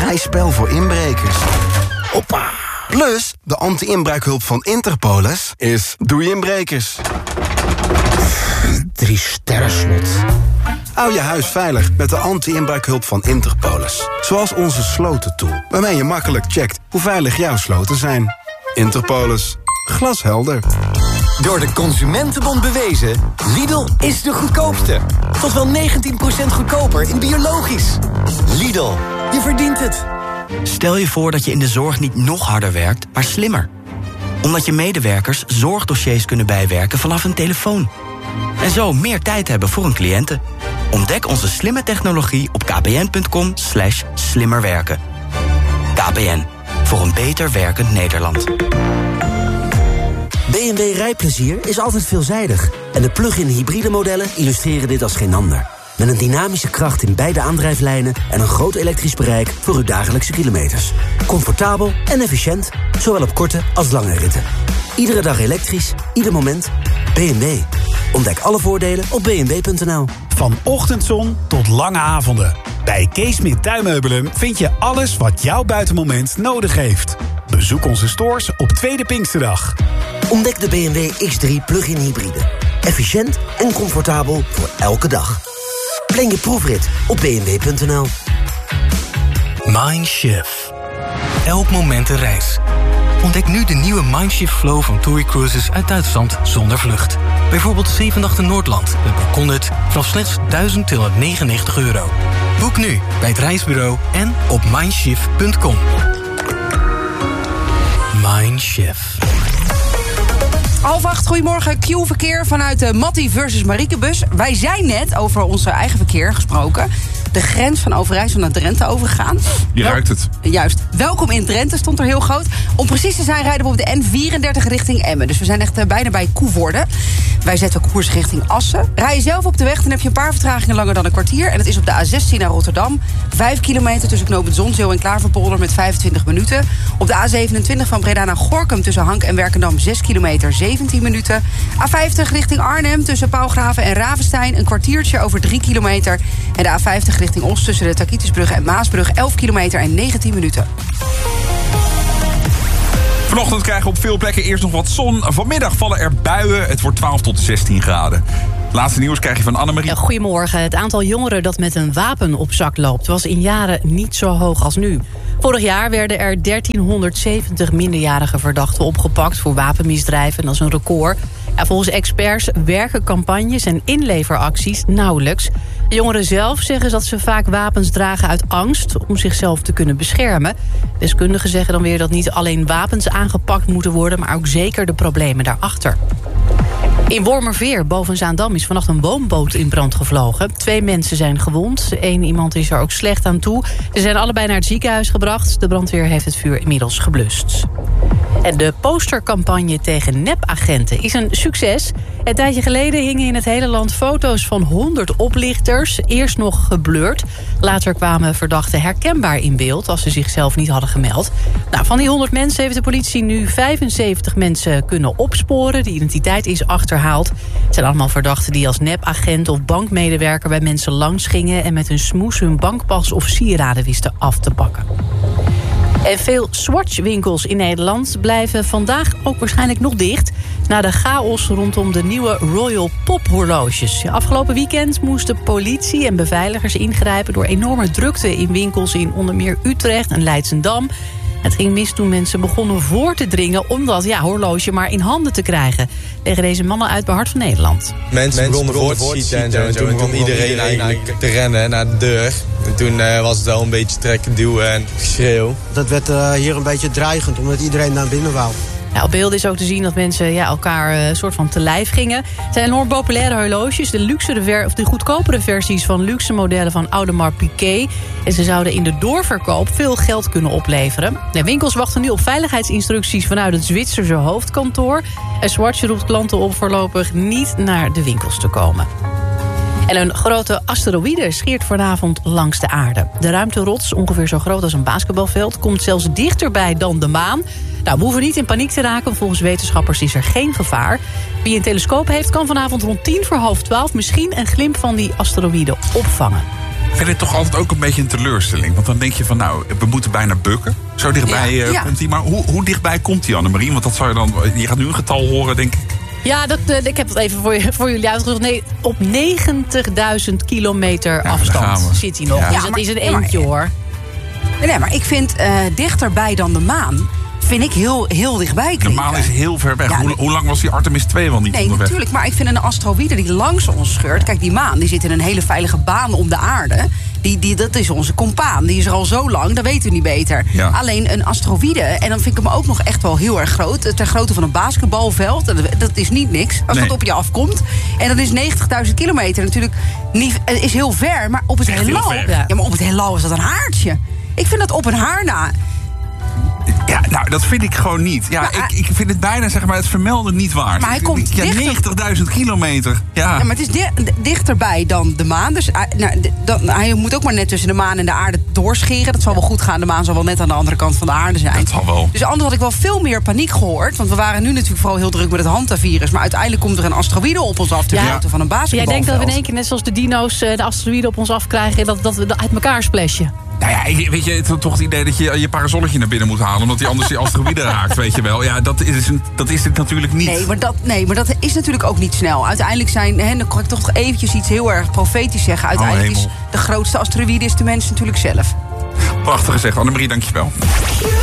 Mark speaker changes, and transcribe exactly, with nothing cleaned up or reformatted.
Speaker 1: vrij spel voor inbrekers. Hoppa! Plus, de anti-inbraakhulp van Interpolis is doei inbrekers.
Speaker 2: Drie sterren slot.
Speaker 1: Hou je huis veilig met de anti-inbraakhulp van Interpolis. Zoals onze slotentool, waarmee je makkelijk checkt hoe veilig jouw sloten zijn. Interpolis. Glashelder.
Speaker 3: Door de Consumentenbond bewezen, Lidl is de goedkoopste. Tot wel negentien procent goedkoper in biologisch. Lidl, je verdient het.
Speaker 4: Stel je voor dat je in de zorg niet nog harder werkt, maar slimmer. Omdat je medewerkers zorgdossiers kunnen bijwerken vanaf een telefoon. En zo meer tijd hebben voor hun cliënten. Ontdek onze slimme technologie op kpn.com slash slimmerwerken. K P N, voor een beter werkend Nederland.
Speaker 2: B en W rijplezier is altijd veelzijdig. En de plug-in hybride modellen illustreren dit als geen ander. Met een dynamische kracht in beide aandrijflijnen en een groot elektrisch bereik voor uw dagelijkse kilometers. Comfortabel en efficiënt, zowel op korte als lange ritten. Iedere dag elektrisch, ieder moment. B en W. Ontdek alle voordelen op b n w punt n l.
Speaker 5: Van ochtendzon tot lange avonden. Bij Kees Smit Tuinmeubelen vind je alles wat jouw buitenmoment nodig heeft. Bezoek onze stores op Tweede Pinksterdag.
Speaker 2: Ontdek de B en W X drie plug-in hybride. Efficiënt en comfortabel voor elke dag. Plan je proefrit op b n w punt n l.
Speaker 6: Mindshift. Elk moment een reis. Ontdek nu de nieuwe Mindshift Flow van TUI Cruises uit Duitsland zonder vlucht. Bijvoorbeeld zeven nachten Noordland met balkonhut vanaf slechts duizend tweehonderdnegenennegentig euro. Boek nu bij het reisbureau en op mindshift punt com. Mindshift.
Speaker 7: Half acht, goedemorgen. Q-verkeer vanuit de Mattie versus Mariekebus. Wij zijn net over onze eigen verkeer gesproken. De grens van Overijssel naar Drenthe overgegaan.
Speaker 8: Je
Speaker 7: Wel,
Speaker 8: ruikt het.
Speaker 7: Juist. Welkom in Drenthe stond er heel groot. Om precies te zijn rijden we op de N vierendertig richting Emmen. Dus we zijn echt uh, bijna bij Koevoorde. Wij zetten koers richting Assen. Rij je zelf op de weg, dan heb je een paar vertragingen langer dan een kwartier. En het is op de A zestien naar Rotterdam. Vijf kilometer tussen knooppunt Zonzeel en Klaverpolder met vijfentwintig minuten. Op de A zevenentwintig van Breda naar Gorinchem tussen Hank en Werkendam zes kilometer, zeventien minuten. A vijftig richting Arnhem tussen Pauwgraven en Ravenstein een kwartiertje over drie kilometer. En de A vijftig richting Os tussen de Takitisbrug en Maasbrug elf kilometer en negentien minuten.
Speaker 8: Vanochtend krijgen we op veel plekken eerst nog wat zon. Vanmiddag vallen er buien. Het wordt twaalf tot zestien graden. Laatste nieuws krijg je van Annemarie.
Speaker 9: Goedemorgen. Het aantal jongeren dat met een wapen op zak loopt was in jaren niet zo hoog als nu. Vorig jaar werden er dertienhonderdzeventig minderjarige verdachten opgepakt voor wapenmisdrijven. Dat is een record. Ja, volgens experts werken campagnes en inleveracties nauwelijks. De jongeren zelf zeggen dat ze vaak wapens dragen uit angst om zichzelf te kunnen beschermen. Deskundigen zeggen dan weer dat niet alleen wapens aangepakt moeten worden, maar ook zeker de problemen daarachter. In Wormerveer, boven Zaandam, is vannacht een woonboot in brand gevlogen. Twee mensen zijn gewond. Eén iemand is er ook slecht aan toe. Ze zijn allebei naar het ziekenhuis gebracht. De brandweer heeft het vuur inmiddels geblust. En de postercampagne tegen nepagenten is een succes. Een tijdje geleden hingen in het hele land foto's van honderd oplichters. Eerst nog geblurred. Later kwamen verdachten herkenbaar in beeld als ze zichzelf niet hadden gemeld. Nou, van die honderd mensen heeft de politie nu vijfenzeventig mensen kunnen opsporen. De identiteit is achterhaald. Het zijn allemaal verdachten die als nepagent of bankmedewerker bij mensen langs gingen en met hun smoes hun bankpas of sieraden wisten af te pakken. En veel Swatch-winkels in Nederland blijven vandaag ook waarschijnlijk nog dicht na de chaos rondom de nieuwe Royal Pop-horloges. Afgelopen weekend moesten politie en beveiligers ingrijpen door enorme drukte in winkels in onder meer Utrecht en Leidschendam. Het ging mis toen mensen begonnen voor te dringen om dat ja, horloge maar in handen te krijgen. Tegen deze mannen uit bij Hart van Nederland.
Speaker 10: Mensen begonnen voor te schieten en zo. En toen begon iedereen eigenlijk te rennen naar de deur. En toen uh, was het wel een beetje trekken, duwen en geschreeuw.
Speaker 11: Dat werd uh, hier een beetje dreigend, omdat iedereen naar binnen wou.
Speaker 9: Ja, op beelden is ook te zien dat mensen ja, elkaar een uh, soort van te lijf gingen. Het zijn enorm populaire horloges. De, luxere ver- of de goedkopere versies van luxe modellen van Audemars Piguet. En ze zouden in de doorverkoop veel geld kunnen opleveren. De winkels wachten nu op veiligheidsinstructies vanuit het Zwitserse hoofdkantoor. En Swatch roept klanten op voorlopig niet naar de winkels te komen. En een grote asteroïde scheert vanavond langs de aarde. De ruimterots, ongeveer zo groot als een basketbalveld, komt zelfs dichterbij dan de maan. Nou, we hoeven niet in paniek te raken. Volgens wetenschappers is er geen gevaar. Wie een telescoop heeft, kan vanavond rond tien voor half twaalf misschien een glimp van die asteroïde opvangen.
Speaker 8: vind het toch altijd ook een beetje een teleurstelling. Want dan denk je van, nou, we moeten bijna bukken. Zo dichtbij
Speaker 7: Ja,
Speaker 8: uh,
Speaker 7: ja.
Speaker 8: komt hij. Maar hoe, hoe dichtbij komt hij, Annemarie? Want dat zou je dan... Je gaat nu een getal horen, denk ik.
Speaker 9: Ja, dat, uh, ik heb het even voor, je, voor jullie uitgezocht. Nee, op negentigduizend kilometer
Speaker 8: daar gaan
Speaker 9: afstand
Speaker 8: we.
Speaker 9: zit hij nog.
Speaker 8: Ja.
Speaker 9: Dus
Speaker 7: Ja,
Speaker 9: dat
Speaker 7: maar-
Speaker 9: is een
Speaker 7: ja, maar-
Speaker 9: eentje, hoor.
Speaker 7: Nee, nee, maar ik vind uh, dichterbij dan de maan... vind ik heel, heel dichtbij
Speaker 8: De
Speaker 7: klinken.
Speaker 8: maan is heel ver weg.
Speaker 7: Ja,
Speaker 8: hoe,
Speaker 7: nee.
Speaker 8: hoe lang was die Artemis twee wel niet
Speaker 7: Nee,
Speaker 8: onderweg?
Speaker 7: natuurlijk. Maar ik vind een asteroïde die langs ons scheurt... Kijk, die maan die zit in een hele veilige baan om de aarde. Die, die, dat is onze compaan. Die is er al zo lang, dat weten we niet beter.
Speaker 8: Ja.
Speaker 7: Alleen een asteroïde, en dan vind ik hem ook nog echt wel heel erg groot... ter grootte van een basketbalveld. Dat, dat is niet niks als
Speaker 8: Nee.
Speaker 7: dat op je afkomt. En dat is negentigduizend kilometer natuurlijk niet, het is heel ver. Maar op het
Speaker 8: Echt heel
Speaker 7: heelal...
Speaker 8: ver.
Speaker 7: Ja, maar op het heelal is dat een haartje. Ik vind dat op een haar na...
Speaker 8: Ja, nou, dat vind ik gewoon niet. Ja,
Speaker 7: Maar,
Speaker 8: ik, ik vind het bijna, zeg maar, het vermelden niet waard.
Speaker 7: Maar hij
Speaker 8: Ik-
Speaker 7: komt
Speaker 8: ja,
Speaker 7: dichter-
Speaker 8: negentigduizend kilometer. Ja.
Speaker 7: Ja, maar het is di- d- dichterbij dan de maan. Dus hij, nou, d- dan, hij moet ook maar net tussen de maan en de aarde doorscheren. Dat zal wel goed gaan. De maan zal wel net aan de andere kant van de aarde zijn.
Speaker 8: Dat zal wel.
Speaker 7: Dus anders had ik wel veel meer paniek gehoord. Want we waren nu natuurlijk vooral heel druk met het hantavirus. Maar uiteindelijk komt er een asteroïde op ons af... ter
Speaker 9: Ja.
Speaker 7: grootte van een
Speaker 9: Jij
Speaker 7: basketbalveld.
Speaker 9: denkt dat we in één keer, net zoals de dino's, eh, de asteroïden op ons afkrijgen... dat, dat we uit elkaar splashen.
Speaker 8: Nou ja, ik- weet je, het is toch het idee dat je je parasolletje naar binnen moet halen... omdat hij anders die asteroïde raakt, weet je wel. Ja, dat is, een, dat is het natuurlijk niet.
Speaker 7: Nee maar, dat, nee, maar dat is natuurlijk ook niet snel. Uiteindelijk zijn, hè, dan kan ik toch nog eventjes iets heel erg profetisch zeggen. Uiteindelijk
Speaker 8: Oh,
Speaker 7: is
Speaker 8: hemel.
Speaker 7: de grootste asteroïde is de mens natuurlijk zelf.
Speaker 8: Prachtig gezegd. Annemarie, dankjewel.